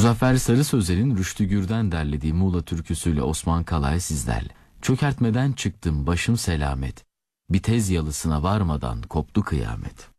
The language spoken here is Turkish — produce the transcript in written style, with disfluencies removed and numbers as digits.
Muzaffer Sarı Sözer'in Rüştü Gür'den derlediği Muğla türküsüyle Osman Kalay sizlerle. Çökertmeden çıktım başım selamet. Bir tez yalısına varmadan koptu kıyamet.